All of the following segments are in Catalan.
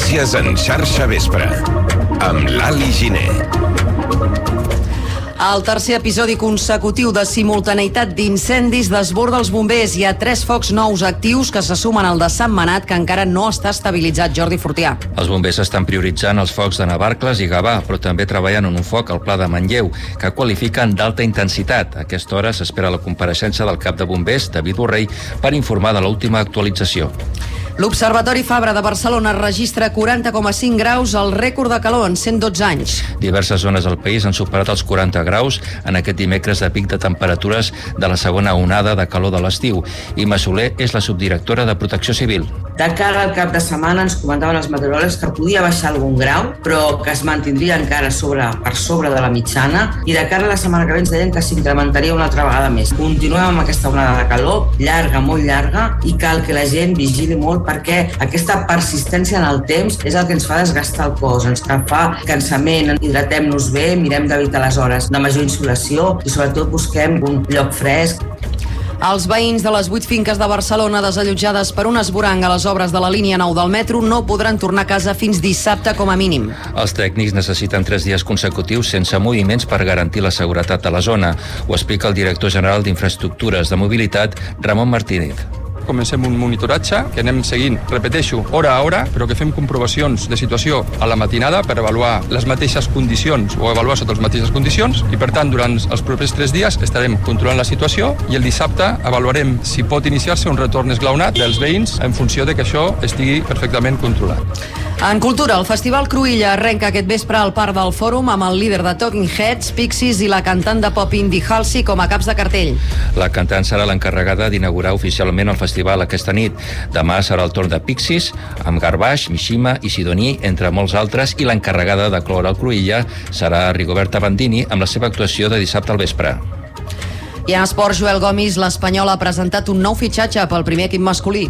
Notícies en xarxa vespre, amb l'Ali Giner. El tercer episodi consecutiu de simultaneïtat d'incendis desborda els bombers. Hi ha 3 focs nous actius que se sumen al de Sant Manat, que encara no està estabilitzat. Jordi Fortià. Els bombers estan prioritzant els focs de Navarcles i Gavà, però també treballen en un foc al Pla de Manlleu, que qualifiquen d'alta intensitat. A aquesta hora s'espera la compareixença del cap de bombers, David Borrell, per informar de l'última actualització. L'Observatori Fabra de Barcelona registra 40,5 graus, el rècord de calor en 112 anys. Diverses zones del país han superat els 40 graus en aquest dimecres de pic de temperatures de la segona onada de calor de l'estiu. Imma Soler és la subdirectora de Protecció Civil. De cara al cap de setmana ens comentaven els meteoròlegs que podia baixar algun grau, però que es mantindria encara per sobre de la mitjana, i de cara a la setmana que ve ens deien que s'incrementaria una altra vegada més. Continuem amb aquesta onada de calor, llarga, molt llarga, i cal que la gent vigili molt perquè aquesta persistència en el temps és el que ens fa desgastar el cos, ens fa cansament, hidratem-nos bé, mirem d'evitar les hores de major insolació i sobretot busquem un lloc fresc. Els veïns de les 8 finques de Barcelona desallotjades per un esborang a les obres de la línia 9 del metro no podran tornar a casa fins dissabte com a mínim. Els tècnics necessiten 3 dies consecutius sense moviments per garantir la seguretat de la zona. Ho explica el director general d'Infraestructures de Mobilitat, Ramon Martínez. Comencem un monitoratge que anem seguint, repeteixo, hora a hora, però que fem comprovacions de situació a la matinada per avaluar les mateixes condicions o avaluar sota les mateixes condicions i, per tant, durant els propers 3 dies estarem controlant la situació i el dissabte avaluarem si pot iniciar-se un retorn esglaonat dels veïns en funció de que això estigui perfectament controlat. En cultura, el Festival Cruïlla arrenca aquest vespre al Parc del Fòrum amb el líder de Talking Heads, Pixies, i la cantant de pop indie Halsey com a caps de cartell. La cantant serà l'encarregada d'inaugurar oficialment el festival aquesta nit. Demà serà el torn de Pixies, amb Garbage, Mishima i Sidoní, entre molts altres, i l'encarregada de cloure el Cruïlla serà Rigoberta Bandini amb la seva actuació de dissabte al vespre. I en esports, Joel Gomis, l'Espanyol, ha presentat un nou fitxatge pel primer equip masculí.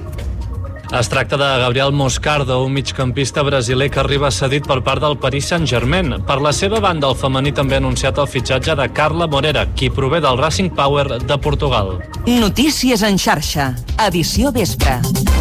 Es tracta de Gabriel Moscardo, un migcampista brasiler que arriba cedit per part del Paris Saint-Germain. Per la seva banda, el femení també ha anunciat el fitxatge de Carla Morera, qui prové del Racing Power de Portugal. Notícies en xarxa, edició vespre.